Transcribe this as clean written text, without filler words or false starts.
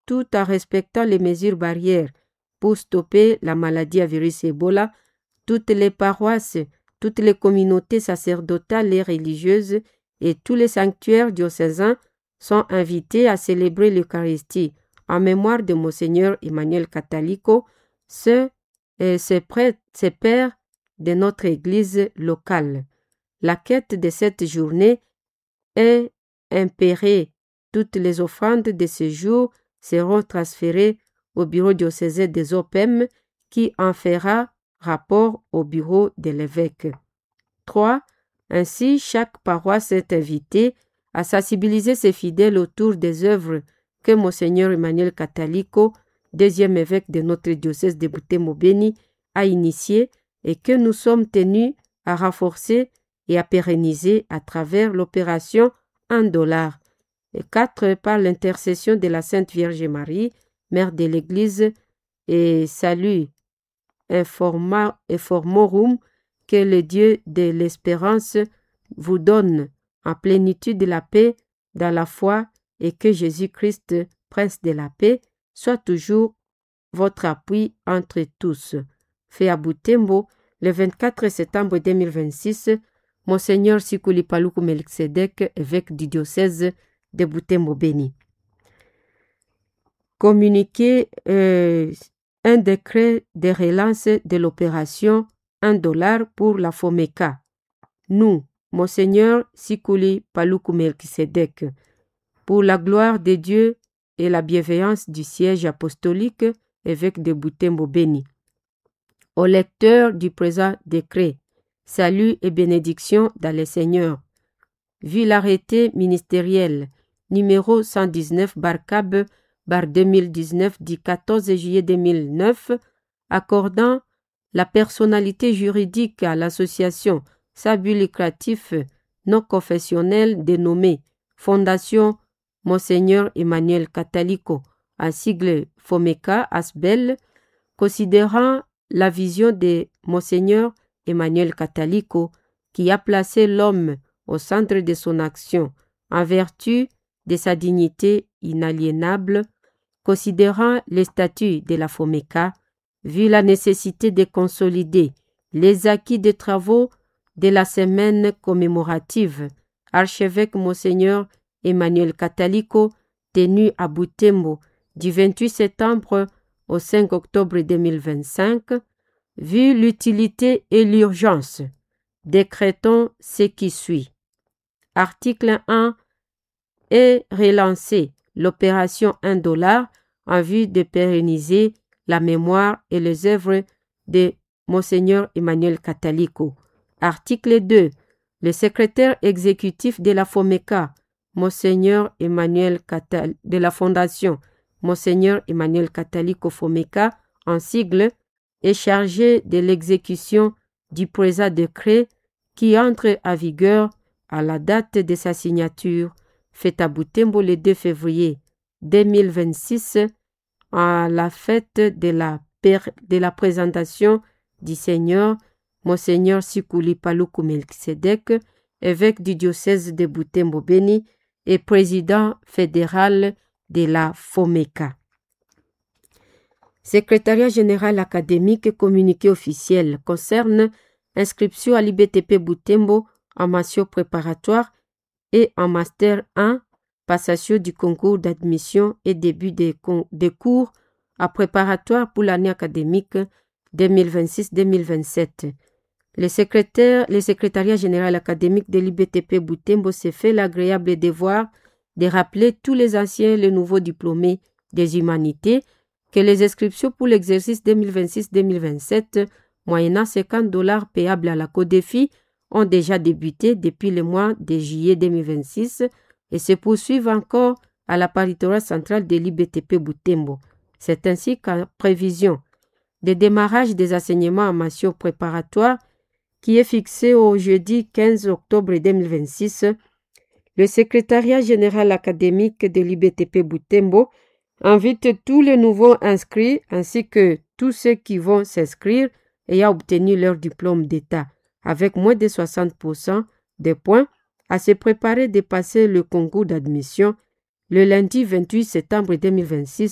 tout en respectant les mesures barrières pour stopper la maladie à virus Ebola, toutes les paroisses, toutes les communautés sacerdotales et religieuses et tous les sanctuaires diocésains sont invités à célébrer l'Eucharistie en mémoire de Monseigneur Emmanuel Catalico, ce père de notre Église locale. La quête de cette journée est impérée. Toutes les offrandes de ce jour seront transférées au bureau diocésain des OPEM qui en fera rapport au bureau de l'évêque. 3. Ainsi, chaque paroisse est invitée à sensibiliser ses fidèles autour des œuvres que Monseigneur Emmanuel Catalico, deuxième évêque de notre diocèse de Butembo-Beni, a initié et que nous sommes tenus à renforcer et à pérenniser à travers l'opération $1. Et 4. Par l'intercession de la Sainte Vierge Marie, Mère de l'Église, et salut Informorum, que le Dieu de l'espérance vous donne en plénitude la paix dans la foi et que Jésus-Christ, Prince de la paix, soit toujours votre appui entre tous. Fait à Butembo, le 24 septembre 2026, Monseigneur Sikuli Paluku Melkisedek, évêque du diocèse de Butembo-Beni. Communiqué un décret de relance de l'opération $1 pour la FOMECA. Nous, Monseigneur Sikuli Paluku Melkisedek, pour la gloire de Dieu et la bienveillance du siège apostolique, évêque de Butembo-Beni. Au lecteur du présent décret, salut et bénédiction dans le Seigneur. Vu l'arrêté ministériel numéro 119 /CAB /2019 du 14 juillet 2009 accordant la personnalité juridique à l'association sans but lucratif non confessionnelle dénommée Fondation Monseigneur Emmanuel Catalico, en sigle FOMECA ASBEL, considérant la vision de Monseigneur Emmanuel Catalico qui a placé l'homme au centre de son action en vertu de sa dignité inaliénable, considérant les statuts de la FOMECA, vu la nécessité de consolider les acquis des travaux de la semaine commémorative, archevêque Monseigneur Emmanuel Catalico, tenu à Butembo du 28 septembre au 5 octobre 2025, vu l'utilité et l'urgence, décrétons ce qui suit. Article 1 est relancé l'opération $1 en vue de pérenniser la mémoire et les œuvres de Monseigneur Emmanuel Catalico. Article 2. Le secrétaire exécutif de la FOMECA, Monseigneur Emmanuel de la Fondation Monseigneur Emmanuel Catalico FOMECA, en sigle, est chargé de l'exécution du présent décret qui entre en vigueur à la date de sa signature, faite à Butembo le 2 février 2026, à la fête de la présentation du Seigneur Monseigneur Sikuli Paluku Melkisedek, évêque du diocèse de Butembo-Beni et président fédéral de la FOMECA. Secrétariat général académique communiqué officiel concerne inscription à l'IBTP Butembo en mention préparatoire et en master 1, passation du concours d'admission et début des cours à préparatoire pour l'année académique 2026-2027. Le secrétariat général académique de l'IBTP Butembo s'est fait l'agréable devoir de rappeler tous les anciens et les nouveaux diplômés des humanités que les inscriptions pour l'exercice 2026-2027, moyennant $50 payables à la CODEFI, ont déjà débuté depuis le mois de juillet 2026 et se poursuivent encore à la paritorat centrale de l'IBTP Butembo. C'est ainsi qu'en prévision de démarrage des enseignements en mention préparatoire qui est fixé au jeudi 15 octobre 2026, le secrétariat général académique de l'IBTP Butembo invite tous les nouveaux inscrits ainsi que tous ceux qui vont s'inscrire ayant obtenu leur diplôme d'État avec moins de 60% des points à se préparer de passer le concours d'admission le lundi 28 septembre 2026